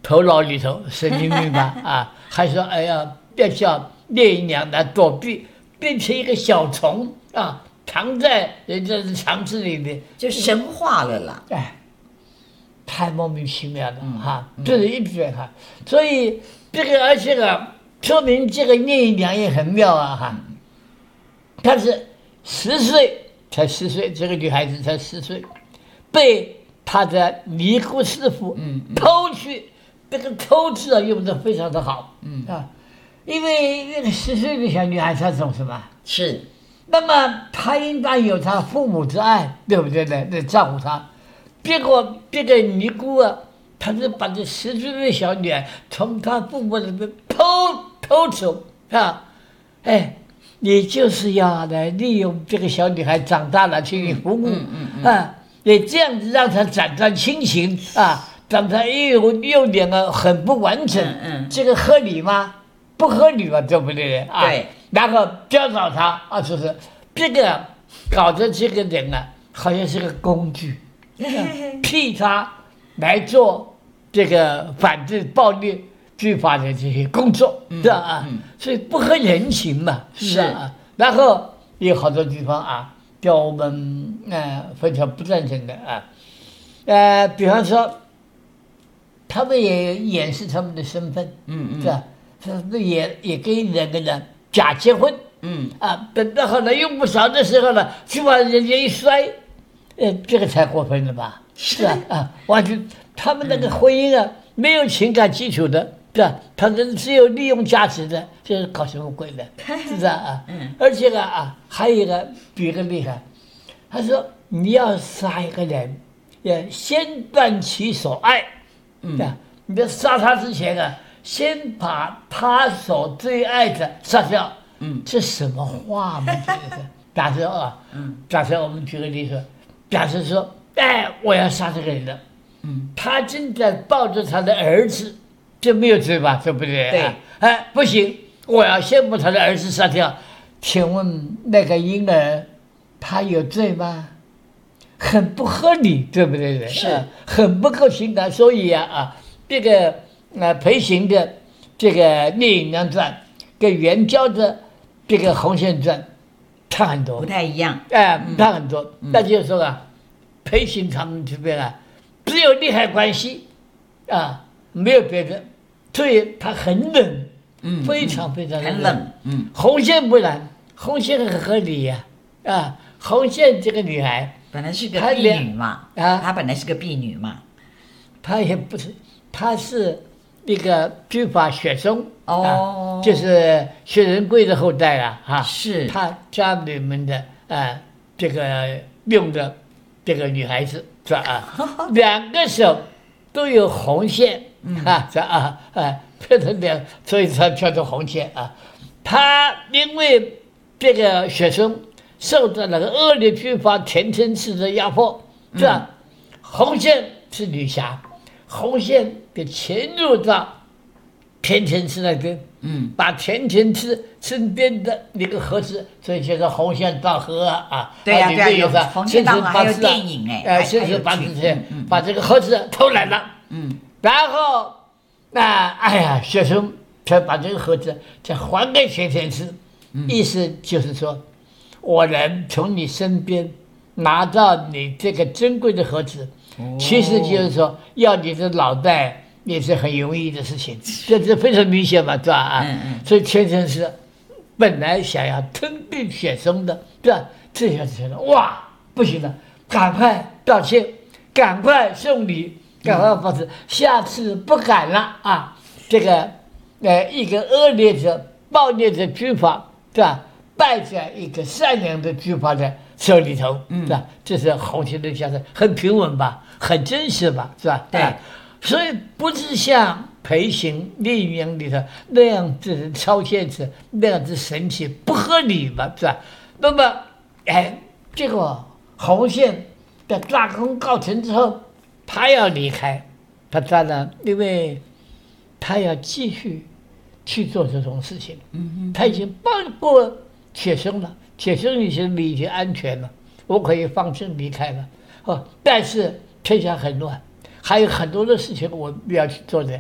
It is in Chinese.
头脑里头神经病吧啊，还说哎呀，要叫聂姨娘来躲避，变成一个小虫啊，藏在人家的肠子里面， 就神化了啦。 哎，太莫名其妙了哈，这是一点哈。所以这个而且啊，说明这个聂姨娘也很妙啊哈。她是10岁，才10岁，这个女孩子才10岁，被她的尼姑师傅偷去。这个偷字啊用的非常的好，因为那个10岁的小女孩她懂什么？ 是， 那么她应当有她父母之爱，对不对呢？来照顾她。结果这个尼姑啊，她是把这10岁的小女孩从她父母那边偷走啊，哎，你就是要来利用这个小女孩长大了去你服务，你这样子让她斩断亲情啊。长得又两个很不完整，这个合理吗？不合理嘛，对不对啊？ 对。 然后教导他啊，就是这个搞的这个人啊，好像是个工具，替他来做这个反对暴力执法的这些工作，是吧啊？所以不合人情嘛，是啊。然后有好多地方啊，叫我们非常不赞成的啊，比方说。他们也掩饰他们的身份，是吧？也跟人呢假结婚，等到后来用不着的时候呢，就把人家一摔，这个才过分了吧？是啊，完全他们那个婚姻啊，没有情感基础的，是吧？他们只有利用价值的，这是搞什么鬼的？是不是啊？而且还有一个比个厉害，他说你要杀一个人，要先断其所爱。你在杀他之前啊，先把他所最爱的杀掉。这什么话嘛？这是假设啊，假设我们举个例子，假设说，我要杀这个人了，他正在抱着他的儿子，这没有罪吧？对不对？ 对， 不行，我要先把他的儿子杀掉。请问那个婴儿，他有罪吗？很不合理，对不对？ 是， 很不够情感。所以这个裴行的这个《聂隐娘传》跟元宵的这个《红线传》差很多， 不太一样。 差很多。那就是说裴行他们这边只有利害关系没有别的，所以他很冷，非常非常的冷。 红线不然，红线很合理呀，红线这个女孩。 本来是个婢女嘛，她本来是个婢女嘛， 她也不是，她是一个军阀雪松就是薛仁贵的后代是她家里面的这个用的这个女孩子是吧两个手都有红线配成两，所以她叫做红线她因为这个雪松。受到那个恶劣军阀田承志的压迫，是吧？红线是女侠，红线给潜入到田承志那边，把田承志身边的那个盒子，所以叫做红线到河对呀，有红线到河还有电影甚至把这个盒子偷来了，然后雪松才把这个盒子再还给田承志，意思就是说。我能从你身边拿到你这个珍贵的盒子，其实就是说要你的脑袋也是很容易的事情，这是非常明显嘛，是吧？所以田承志本来想要吞并雪松的，对吧？这下子觉得哇，不行了，赶快道歉，赶快送礼，赶快保持，下次不敢了这个一个恶劣的、暴烈的军阀，对吧？败在一个善良的军阀的手里头，是吧？这是红线的角色，很平稳吧，很真实吧，是吧？ 对， 所以不是像裴行《聂隐娘》里头那样子超现实，那样子神奇，不合理吧，是吧？那么，结果红线的大功告成之后，他要离开，他当然，因为他要继续去做这种事情，他已经帮过。雪松了，雪松已经安全了，我可以放心离开了。但是天下很乱，还有很多的事情我们要去做的。